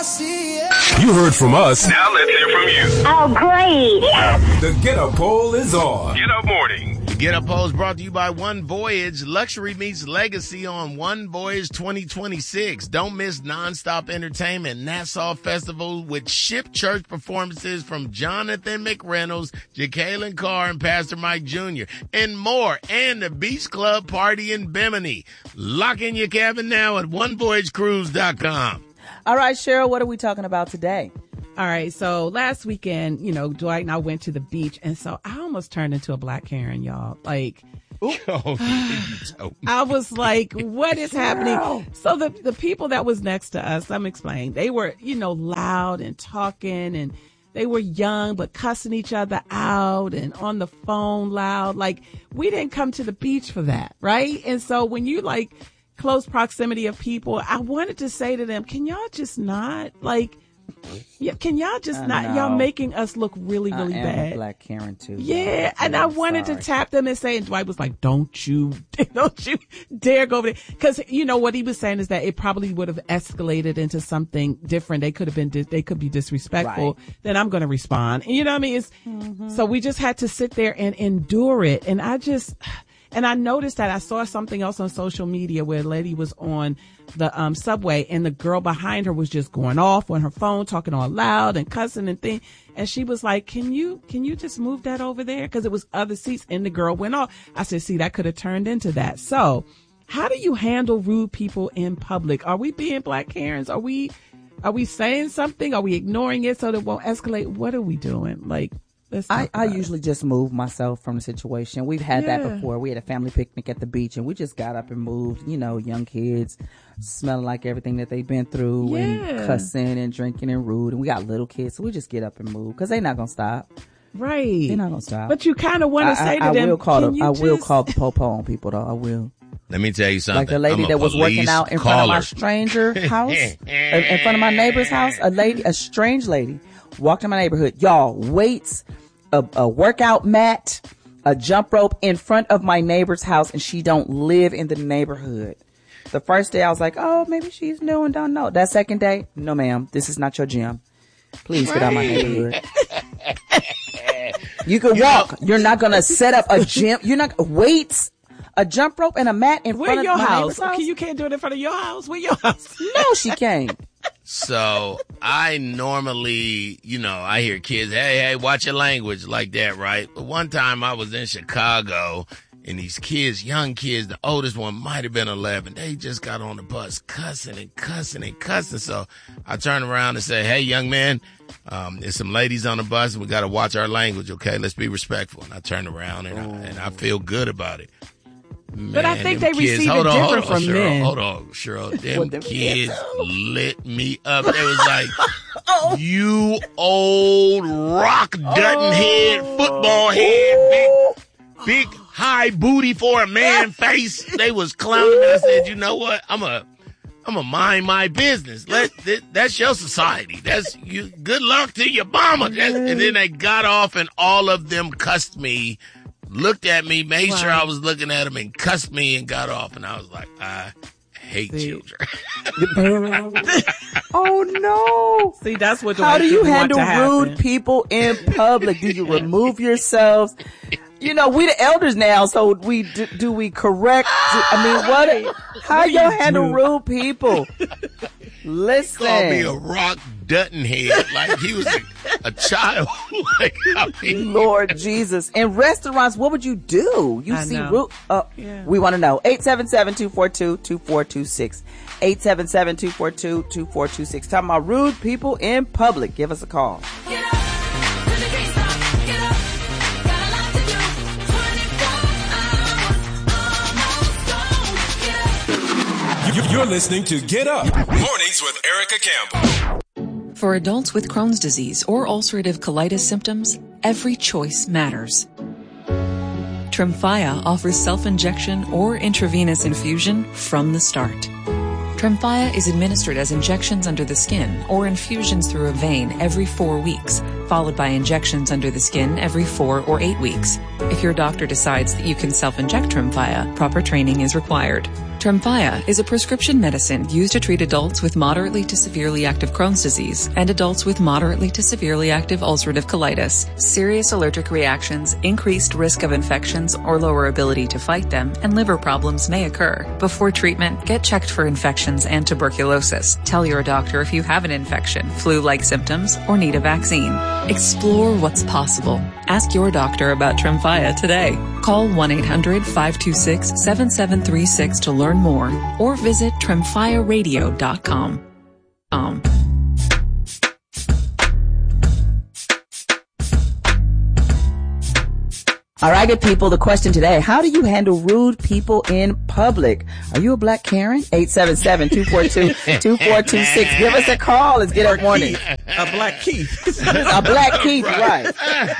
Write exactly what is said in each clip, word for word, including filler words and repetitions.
I see it. You heard from us. Now let's hear from you. Oh, great. The Get Up Poll is on. Get Up Morning. The Get Up Poll is brought to you by One Voyage. Luxury meets legacy on One Voyage twenty twenty-six. Don't miss nonstop entertainment, Nassau Festival with Ship Church performances from Jonathan McReynolds, Jacqueline Carr, and Pastor Mike Junior and more. And the Beach Club Party in Bimini. Lock in your cabin now at one voyage cruise dot com. All right, Cheryl, what are we talking about today? All right, so last weekend, you know, Dwight and I went to the beach, and so I almost turned into a black Karen, y'all. Like, I was like, what is happening? So the, the people that was next to us, I'm explaining, they were, you know, loud and talking, and they were young, but cussing each other out and on the phone loud. Like, we didn't come to the beach for that, right? And so when you, like, close proximity of people, I wanted to say to them, can y'all just not, like, yeah, can y'all just I not, know. y'all making us look really, really I am bad. a black Karen too. Yeah, I'm and I wanted sorry. to tap them and say, and Dwight was like, don't you, don't you dare go over there. Cause you know, what he was saying is that it probably would have escalated into something different. They could have been, dis- they could be disrespectful. Right. Then I'm going to respond. You know what I mean? It's, mm-hmm. So we just had to sit there and endure it. And I just, and I noticed that I saw something else on social media where a lady was on the um, subway and the girl behind her was just going off on her phone, talking all loud and cussing and thing. And she was like, can you, can you just move that over there? Cause it was other seats and the girl went off. I said, see, that could have turned into that. So how do you handle rude people in public? Are we being black Karens? Are we, are we saying something? Are we ignoring it so that it won't escalate? What are we doing? Like, I, I usually it. just move myself from the situation. We've had yeah. that before. We had a family picnic at the beach and we just got up and moved, you know, young kids smelling like everything that they've been through yeah. and cussing and drinking and rude. And we got little kids, so we just get up and move because they're not going to stop. Right. They're not going to stop. But you kind of want to say to I them, will call can the, you I just... will call the po-po on people, though. I will. Let me tell you something. Like the lady that was working out in caller. front of my stranger house, in front of my neighbor's house, a lady, a strange lady walked in my neighborhood. Y'all, weights, a, a workout mat, a jump rope in front of my neighbor's house, and she don't live in the neighborhood. The first day I was like, oh, maybe she's new and don't know. That second day, no ma'am, this is not your gym. Please right. get out of my neighborhood. You can you walk. Know. You're not going to set up a gym. You're not, weights, a jump rope and a mat in Where front of your my house? neighbor's house. Okay, you can't do it in front of your house. Where your house? No, she can't. So I normally, you know, I hear kids, hey, hey, watch your language like that, right? But one time I was in Chicago and these kids, young kids, the oldest one might have been eleven. They just got on the bus cussing and cussing and cussing. So I turned around and said, hey, young man, um, there's some ladies on the bus and we got to watch our language. Okay, let's be respectful. And I turned around and, I, and I feel good about it. Man, but I think they kids, receive hold it on, different hold on, from Cheryl, men. Hold on, Cheryl. Them, them kids lit me up. They was like, oh. you old rock Dutton oh. head, football head, big, big high booty for a man face. They was clowning me. I said, you know what? I'm a, I'm a mind my business. Let that, that's your society. That's you. Good luck to your mama. That's, and then they got off, and all of them cussed me. Looked at me, made wow. sure I was looking at him, and cussed me and got off. And I was like, I hate See. children. Oh, no. See, that's what How do you handle rude happen. people in public? Do you remove yourselves? You know, we the elders now, so we do, do we correct? Do, I mean, what? How you handle rude people? Listen. Call me a rock Dutton head like he was a, a child. Like, I mean, Lord Jesus. In restaurants, what would you do? You I see know. rude. Uh, yeah. We want to know. eight seven seven, two four two, two four two six. eight seven seven, two four two, two four two six. Talking about rude people in public. Give us a call. Get up. You're listening to Get Up Mornings with Erica Campbell. For adults with Crohn's disease or ulcerative colitis symptoms, every choice matters. Tremfya offers self-injection or intravenous infusion from the start. Tremfya is administered as injections under the skin or infusions through a vein every four weeks, followed by injections under the skin every four or eight weeks. If your doctor decides that you can self-inject Tremfya, proper training is required. Tremfya is a prescription medicine used to treat adults with moderately to severely active Crohn's disease and adults with moderately to severely active ulcerative colitis. Serious allergic reactions, increased risk of infections or lower ability to fight them, and liver problems may occur. Before treatment, get checked for infections and tuberculosis. Tell your doctor if you have an infection, flu-like symptoms, or need a vaccine. Explore what's possible. Ask your doctor about Tremfya today. Call one eight hundred five two six seven seven three six to learn more or visit tremfya radio dot com. Um. All right, good people. The question today, how do you handle rude people in public? Are you a black Karen? eight seven seven, two four two, two four two six. Give us a call. Let's get a warning. A black Keith. A black Keith, right.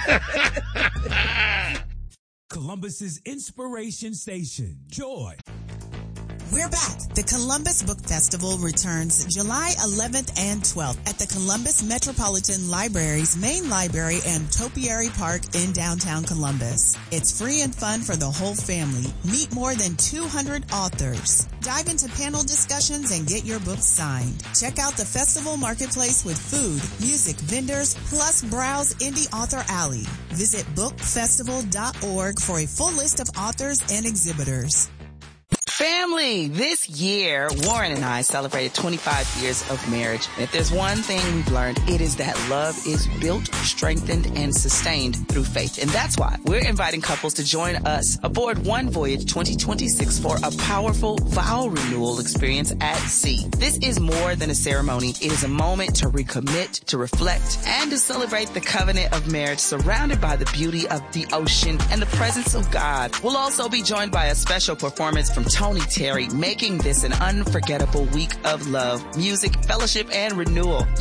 Columbus's inspiration station, Joy. We're back. The Columbus Book Festival returns July eleventh and twelfth at the Columbus Metropolitan Library's main library and Topiary Park in downtown Columbus. It's free and fun for the whole family. Meet more than two hundred authors. Dive into panel discussions and get your books signed. Check out the festival marketplace with food, music, vendors, plus browse Indie Author Alley. Visit book festival dot org for a full list of authors and exhibitors. Family, this year, Warren and I celebrated twenty-five years of marriage. And if there's one thing we've learned, it is that love is built, strengthened, and sustained through faith. And that's why we're inviting couples to join us aboard One Voyage twenty twenty-six for a powerful vow renewal experience at sea. This is more than a ceremony. It is a moment to recommit, to reflect, and to celebrate the covenant of marriage surrounded by the beauty of the ocean and the presence of God. We'll also be joined by a special performance from Tony Terry, making this an unforgettable week of love, music, fellowship, and renewal.